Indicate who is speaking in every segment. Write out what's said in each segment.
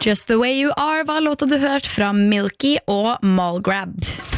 Speaker 1: Just the way you are var låta du hørt fra Milky og Mallgrab.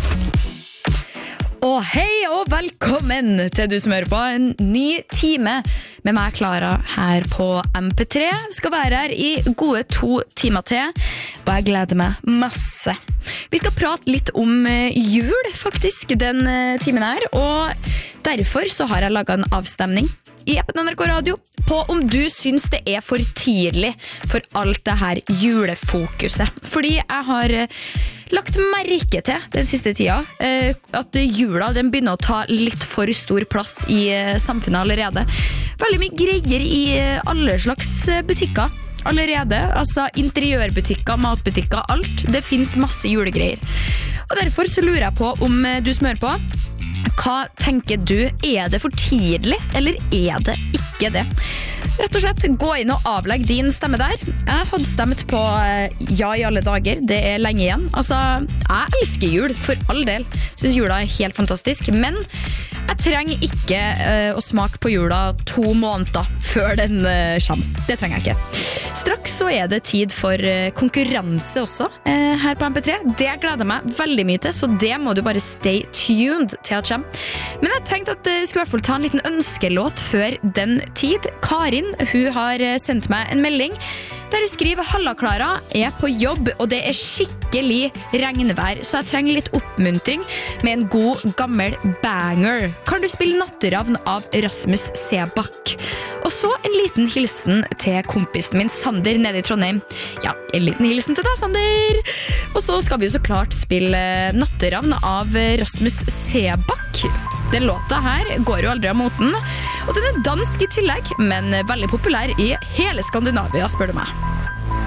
Speaker 1: Og hei og velkommen til du som hører på en ny time med meg, Klara, her på MP3. Skal være her i gode 2 timer til, og jeg gleder meg masse. Vi skal prate litt om jul, faktisk, den timen her, og derfor så har jeg laget en avstemning i appen NRK Radio på om du syns det er for tidlig for alt det her julefokuset. Fordi jeg har lagt merke til den siste tida at jula den begynner å ta litt for stor plass i samfunnet allerede. Veldig mye greier i alle slags butikker allerede, altså interiørbutikker, matbutikker, alt. Det finnes masse julegreier. Og derfor så lurer jeg på om du som hører på, hva tenker du? Er det for tidlig, eller er det ikke det? Rett og slett, gå inn og avlegg din stemme der. Jeg hadde stemt på ja i alle dager, det er lenge igjen. Altså, jeg elsker jul, for all del. Synes jula er helt fantastisk, men jeg trenger ikke å smake på jula 2 måneder før den kommer. Det trenger jeg ikke. Straks så er det tid for konkurranse også her på MP3. Det gleder meg veldig mye til, så det må du bare stay tuned til at kommer. Men jeg tenkte at jeg skulle i hvert fall ta en liten ønskelåt før den tid. Karin, hun har sendt meg en melding der hun skriver: Halla Klara, jeg er på jobb og det er skikkelig regnvær, så jeg trenger litt oppmuntring med en god gammel banger. Kan du spille Natteravn av Rasmus Sebak? Og så en liten hilsen til kompisen min Sander nede i Trondheim. Ja, en liten hilsen til deg, Sander. Og så skal vi jo så klart spille Natteravn av Rasmus Sebak. Den låta her går jo aldri av moten, og den er dansk i tillegg, men veldig populær i hele Skandinavia, spør du meg.